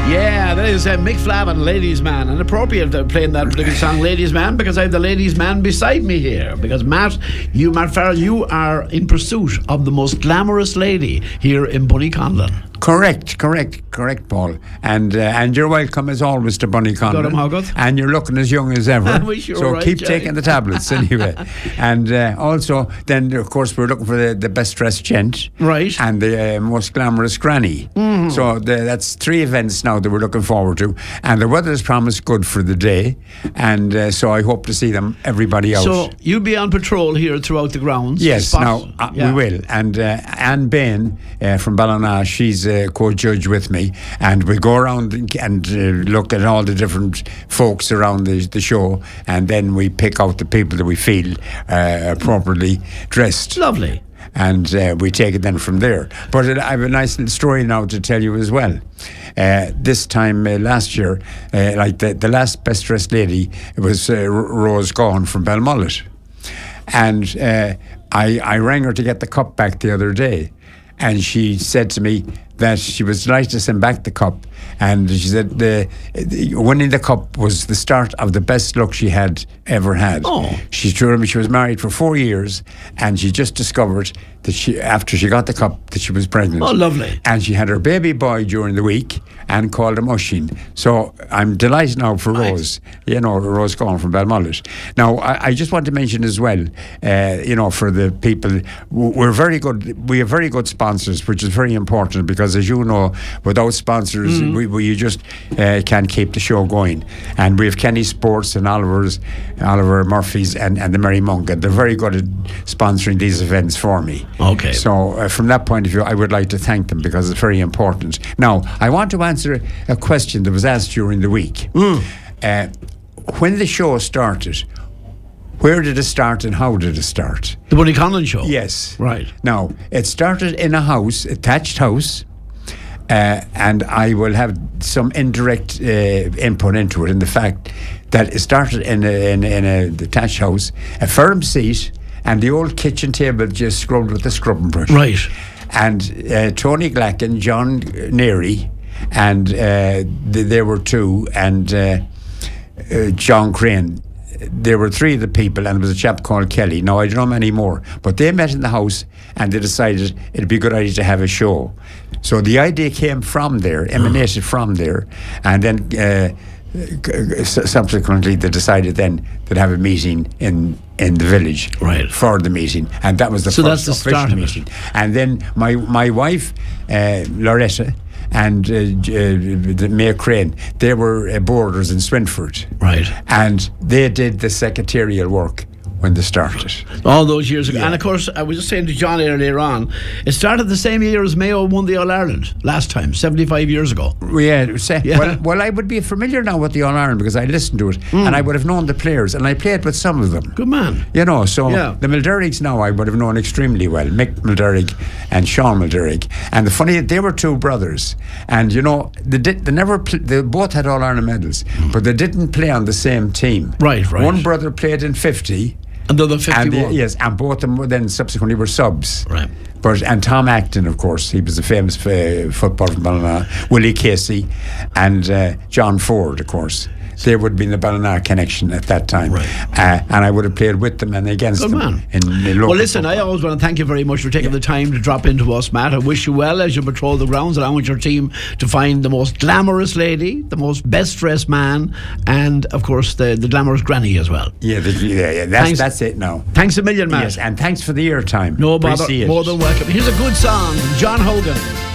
Yeah, that is Mick Flavin, Ladies Man. And appropriate playing that particular song, Ladies Man, because I have the Ladies Man beside me here. Because Matt Farrell, you are in pursuit of the most glamorous lady here in Bunnyconlon. Correct, Paul. And you're welcome as always to Bunnyconlon. And you're looking as young as ever. So right, keep taking the tablets anyway. And also, then of course we're looking for the best dressed gent, right? And the most glamorous granny. Mm-hmm. So that's 3 events now that we're looking forward to. And the weather has promised good for the day, and so I hope to see everybody out. So you'll be on patrol here throughout the grounds. Yes, we will. And Anne Bain from Ballina, she's co-judge with me, and we go around and look at all the different folks around the show, and then we pick out the people that we feel appropriately dressed. Lovely. And we take it then from there. But I have a nice little story now to tell you as well. This time last year, like the last best dressed lady was Rose Gaughan from Belmullet, and I rang her to get the cup back the other day, and she said to me that she was delighted to send back the cup, and she said winning the cup was the start of the best luck she had ever had. Oh. She told me she was married for 4 years, and she just discovered that after she got the cup, that she was pregnant. Oh, lovely. And she had her baby boy during the week and called him Oisín. So I'm delighted now for Rose, Rose Gaughan from Belmullet. Now, I just want to mention as well, for the people, we're very good. We have very good sponsors, which is very important, because as you know, without sponsors, you just can't keep the show going. And we have Kenny Sports and Oliver Murphy's and the Merry Monk, and they're very good at sponsoring these events for me. Okay. So from that point of view, I would like to thank them, because it's very important. Now, I want to answer a question that was asked during the week. When the show started, where did it start and how did it start? The Bunnyconlon show? Yes. Right. Now, it started in a house, a thatched house, and I will have some indirect input into it, in the fact that it started in a detached house, a firm seat, and the old kitchen table just scrubbed with a scrubbing brush. Right. And Tony Glacken, John Neary, and there were 2, and John Crane. There were 3 of the people, and there was a chap called Kelly. Now, I don't know many more, but they met in the house, and they decided it'd be a good idea to have a show. So the idea came from there, emanated from there, and then subsequently they decided then they'd have a meeting in the village, right, for the meeting, and that was the first official meeting. And then my wife, Loretta, and the Mayor Crane, they were boarders in Swinford, right, and they did the secretarial work when they started. All those years ago. Yeah. And of course, I was just saying to John earlier on, it started the same year as Mayo won the All-Ireland last time, 75 years ago. Yeah. Well, I would be familiar now with the All-Ireland, because I listened to it, and I would have known the players, and I played with some of them. Good man. The Mulderrigs now I would have known extremely well, Mick Mulderrig and Sean Mulderrig. And the funny, they were 2 brothers, and they both had All-Ireland medals, but they didn't play on the same team. Right. One brother played in 50, and the other 51. And both of them then subsequently were subs. Right. And Tom Acton, of course, he was a famous footballer from Ballina. Willie Casey and John Ford, of course. They would have been the Ballina connection at that time. Right. And I would have played with them and against them. In well, listen, football. I always want to thank you very much for taking the time to drop into us, Matt. I wish you well as you patrol the grounds, and I want your team to find the most glamorous lady, the most best dressed man, and of course the glamorous granny as well. Yeah. That's it now. Thanks a million, Matt. Yes, and thanks for the airtime. No bother. More than welcome. Here's a good song from John Hogan.